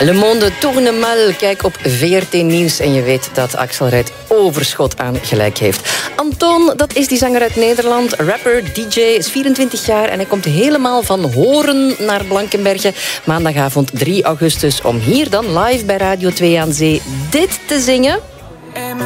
Le Monde tourne mal. Kijk op VRT Nieuws en je weet dat Axel Red overschot aan gelijk heeft. Antoon, dat is die zanger uit Nederland. Rapper, DJ, is 24 jaar en hij komt helemaal van Horen naar Blankenberge. Maandagavond 3 augustus om hier dan live bij Radio 2 aan Zee dit te zingen.